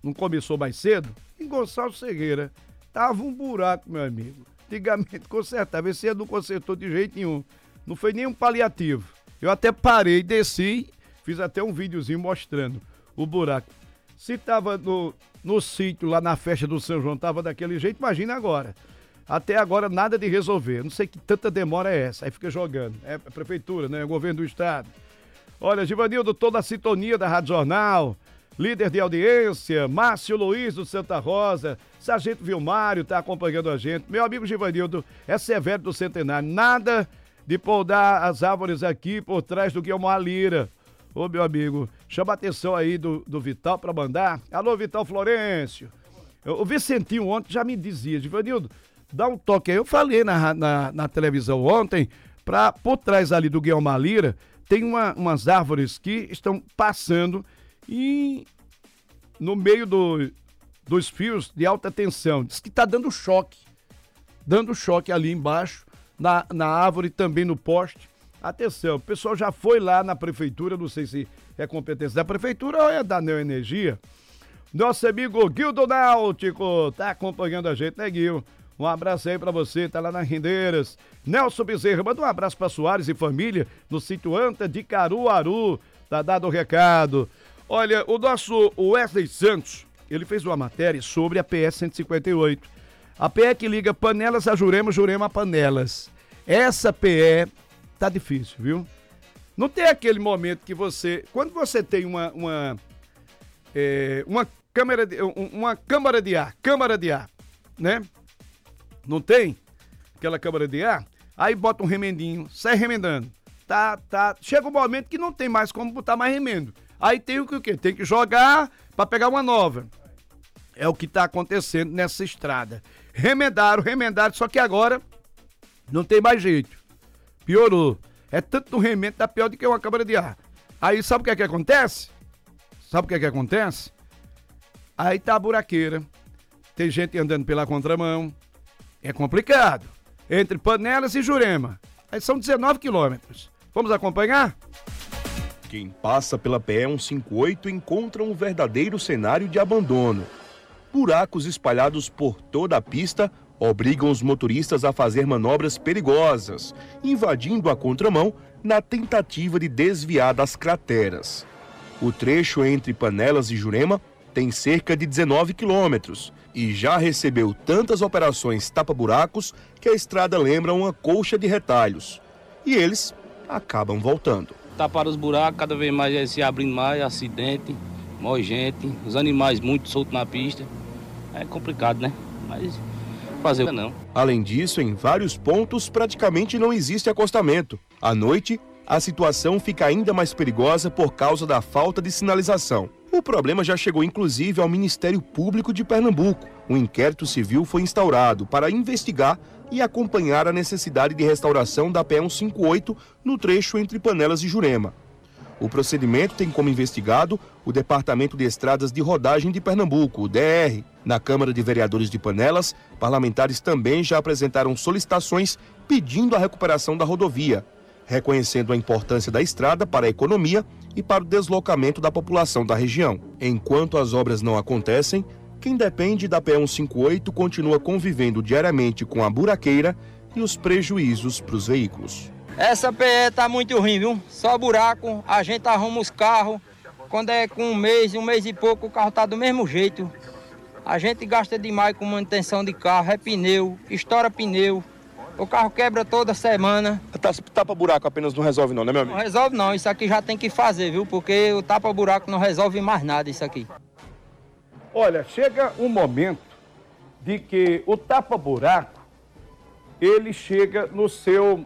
não começou mais cedo, em Gonçalves Ferreira, tava um buraco, meu amigo. Antigamente consertava, esse ano não consertou de jeito nenhum. Não foi nenhum paliativo. Eu até parei, desci, fiz até um videozinho mostrando o buraco. Se tava no sítio, lá na festa do São João, tava daquele jeito, imagina agora. Até agora nada de resolver. Não sei que tanta demora é essa. Aí fica jogando. É a prefeitura, né? É o governo do estado. Olha, Givanildo, toda a sintonia da Rádio Jornal, líder de audiência, Márcio Luiz do Santa Rosa, Sargento Vilmário tá acompanhando a gente. Meu amigo Givanildo, é Severo do Centenário. Nada de podar as árvores aqui por trás do Guilherme Lira. Ô, meu amigo, chama a atenção aí do Vital pra mandar. Alô, Vital Florencio. O Vicentinho ontem já me dizia, Givanildo, dá um toque aí. Eu falei na televisão ontem, por trás ali do Guilherme Lira, tem umas árvores que estão passando e no meio dos fios de alta tensão. Diz que tá dando choque ali embaixo, na árvore, também no poste. Atenção, o pessoal já foi lá na prefeitura, não sei se é competência da prefeitura ou é da Neoenergia. Nosso amigo Guildo Náutico tá acompanhando a gente, né, Guil? Um abraço aí pra você, tá lá nas Rendeiras. Nelson Bezerra, manda um abraço pra Soares e família, no sítio Anta de Caruaru. Tá dado o recado. Olha, o nosso Wesley Santos, ele fez uma matéria sobre a PE 158. A PE que liga Panelas a Jurema, Jurema a Panelas. Essa PE tá difícil, viu? Não tem aquele momento que você... Quando você tem uma câmara de ar, né? Não tem aquela câmara de ar? Aí bota um remendinho, sai remendando. Chega um momento que não tem mais como botar mais remendo. Aí tem o quê? Tem que jogar pra pegar uma nova. É o que tá acontecendo nessa estrada. Remendaram, só que agora não tem mais jeito. Piorou. É tanto no remendo, tá pior do que uma câmara de ar. Aí sabe o que acontece? Aí tá a buraqueira. Tem gente andando pela contramão. É complicado. Entre Panelas e Jurema. Aí são 19 quilômetros. Vamos acompanhar? Quem passa pela PE 158 encontra um verdadeiro cenário de abandono. Buracos espalhados por toda a pista obrigam os motoristas a fazer manobras perigosas, invadindo a contramão na tentativa de desviar das crateras. O trecho entre Panelas e Jurema tem cerca de 19 quilômetros e já recebeu tantas operações tapa-buracos que a estrada lembra uma colcha de retalhos. E eles acabam voltando. Tapar os buracos, cada vez mais se abrindo mais, acidente, morre gente, os animais muito soltos na pista. É complicado, né? Mas fazer não. Além disso, em vários pontos praticamente não existe acostamento. À noite, a situação fica ainda mais perigosa por causa da falta de sinalização. O problema já chegou inclusive ao Ministério Público de Pernambuco. Um inquérito civil foi instaurado para investigar e acompanhar a necessidade de restauração da PE 158 no trecho entre Panelas e Jurema. O procedimento tem como investigado o Departamento de Estradas de Rodagem de Pernambuco, o DR. Na Câmara de Vereadores de Panelas, parlamentares também já apresentaram solicitações pedindo a recuperação da rodovia, reconhecendo a importância da estrada para a economia e para o deslocamento da população da região. Enquanto as obras não acontecem, quem depende da PE 158 continua convivendo diariamente com a buraqueira e os prejuízos para os veículos. Essa PE tá muito ruim, viu? Só buraco, a gente arruma os carros. Quando é com um mês e pouco, o carro tá do mesmo jeito. A gente gasta demais com manutenção de carro, é pneu, estoura pneu. O carro quebra toda semana. Tapa-buraco apenas não resolve não, né, meu amigo? Não resolve não, isso aqui já tem que fazer, viu? Porque o tapa-buraco não resolve mais nada, isso aqui. Olha, chega um momento de que o tapa-buraco, ele chega no seu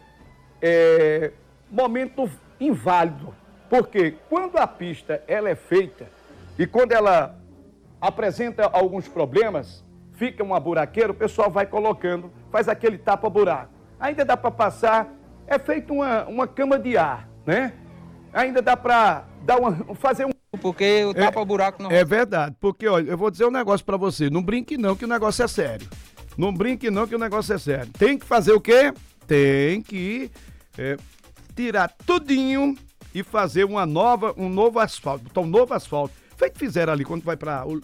momento inválido. Porque quando a pista ela é feita e quando ela apresenta alguns problemas, fica uma buraqueira, o pessoal vai colocando, faz aquele tapa-buraco. Ainda dá para passar, é feito uma cama de ar, né? Ainda dá para fazer um... Porque o tapa-buraco não... É verdade, porque, olha, eu vou dizer um negócio para você, não brinque não que o negócio é sério. Não brinque não que o negócio é sério. Tem que fazer o quê? Tem que tirar tudinho e fazer um novo asfalto, botar um novo asfalto. Feito fizeram ali quando vai para